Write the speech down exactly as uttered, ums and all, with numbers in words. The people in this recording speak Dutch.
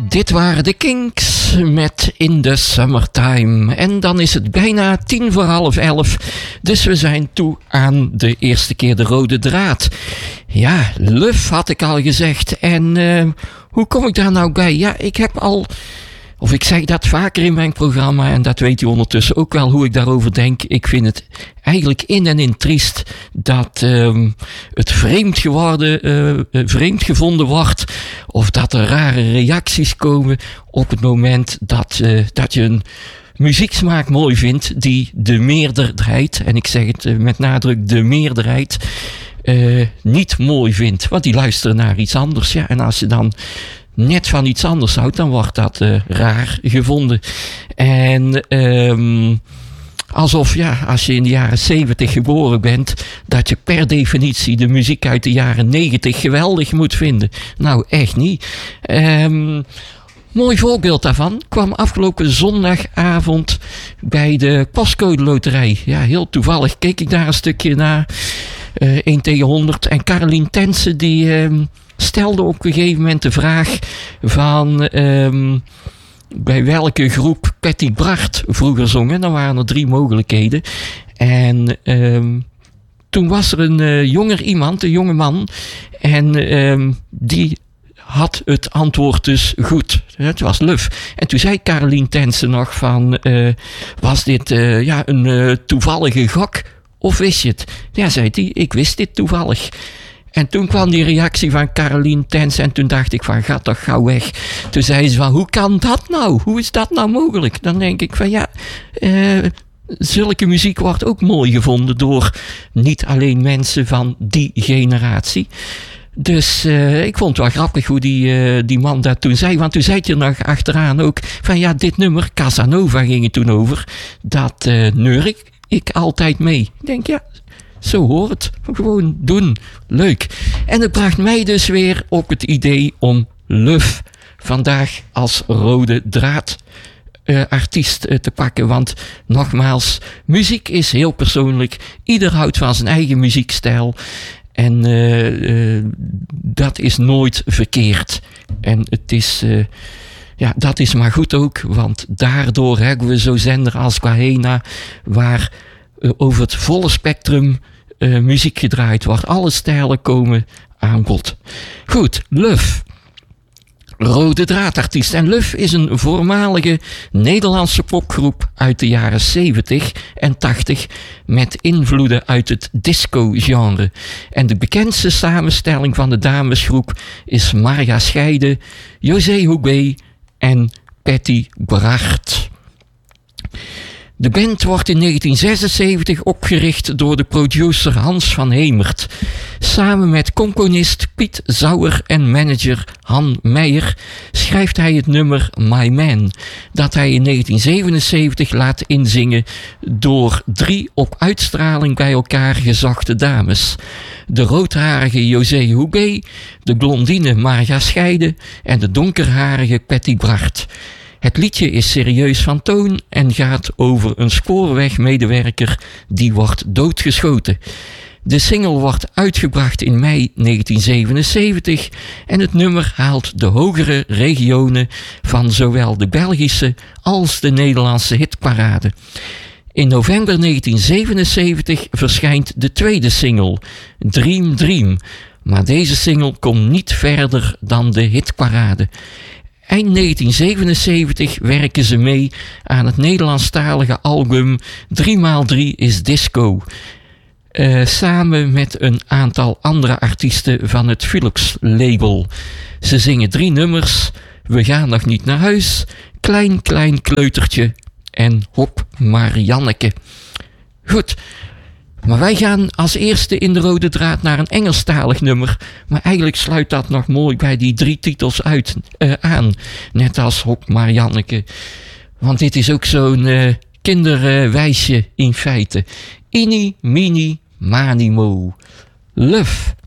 Dit waren de Kinks met In the Summertime. En dan is het bijna tien voor half elf. Dus we zijn toe aan de eerste keer de rode draad. Ja, Luf had ik al gezegd. En uh, hoe kom ik daar nou bij? Ja, ik heb al... Of ik zeg dat vaker in mijn programma en dat weet u ondertussen ook wel hoe ik daarover denk. Ik vind het eigenlijk in en in triest dat uh, het vreemd geworden, uh, vreemd gevonden wordt. Of dat er rare reacties komen op het moment dat, uh, dat je een muzieksmaak mooi vindt die de meerderheid, en ik zeg het uh, met nadruk de meerderheid, uh, niet mooi vindt. Want die luisteren naar iets anders. Ja, en als je dan net van iets anders houdt, dan wordt dat uh, raar gevonden. En um, alsof, ja, als je in de jaren zeventig geboren bent, dat je per definitie de muziek uit de jaren negentig geweldig moet vinden. Nou, echt niet. Um, mooi voorbeeld daarvan kwam afgelopen zondagavond bij de Postcode Loterij. Ja, heel toevallig keek ik daar een stukje naar. Uh, één tegen honderd. En Carolien Tense, die... Um, stelde op een gegeven moment de vraag van um, bij welke groep Patty Bart vroeger zong. En dan waren er drie mogelijkheden. En um, toen was er een uh, jonger iemand, een jonge man. En um, die had het antwoord dus goed. Het was Luf. En toen zei Carolien Tense nog van, uh, was dit uh, ja, een uh, toevallige gok? Of wist je het? Ja, zei hij, ik wist dit toevallig. En toen kwam die reactie van Carolien Tense en toen dacht ik van, ga toch gauw weg. Toen zei ze van, hoe kan dat nou? Hoe is dat nou mogelijk? Dan denk ik van, ja, uh, zulke muziek wordt ook mooi gevonden door niet alleen mensen van die generatie. Dus uh, ik vond het wel grappig hoe die, uh, die man dat toen zei. Want toen zei je nog achteraan ook van, ja, dit nummer, Casanova ging het toen over. Dat uh, neur ik, ik altijd mee. Ik denk, ja... Zo hoort het. Gewoon doen. Leuk. En het bracht mij dus weer op het idee om Luf vandaag als rode draad uh, artiest uh, te pakken. Want nogmaals, muziek is heel persoonlijk. Ieder houdt van zijn eigen muziekstijl. En uh, uh, dat is nooit verkeerd. En het is... Uh, ja, dat is maar goed ook. Want daardoor hebben we zo'n zender als Kahena, waar uh, over het volle spectrum Uh, muziek gedraaid wordt. Alle stijlen komen aan bod. Goed, Luf. Rode draadartiest. En Luf is een voormalige Nederlandse popgroep uit de jaren zeventig en tachtig met invloeden uit het disco-genre. En de bekendste samenstelling van de damesgroep is Marja Scheide, José Houbé en Patty Bart. De band wordt in negentien zesenzeventig opgericht door de producer Hans van Hemert. Samen met componist Piet Zouwer en manager Han Meijer schrijft hij het nummer My Man, dat hij in negentien zevenenzeventig laat inzingen door drie op uitstraling bij elkaar gezochte dames. De roodharige José Houbé, de blondine Marja Scheide en de donkerharige Patty Bart. Het liedje is serieus van toon en gaat over een spoorwegmedewerker die wordt doodgeschoten. De single wordt uitgebracht in mei negentien zevenenzeventig en het nummer haalt de hogere regionen van zowel de Belgische als de Nederlandse hitparade. In november negentien zevenenzeventig verschijnt de tweede single, Dream Dream, maar deze single komt niet verder dan de hitparade. Eind negentien zevenenzeventig werken ze mee aan het Nederlandstalige album drie maal drie is Disco. Uh, samen met een aantal andere artiesten van het Philips label. Ze zingen drie nummers. We gaan nog niet naar huis. Klein klein kleutertje. En Hop Marianneke. Goed. Maar wij gaan als eerste in de rode draad naar een Engelstalig nummer. Maar eigenlijk sluit dat nog mooi bij die drie titels uit, uh, aan. Net als Hop Marianneke. Want dit is ook zo'n uh, kinderwijsje uh, in feite. Inni, mini, manimo. Luf.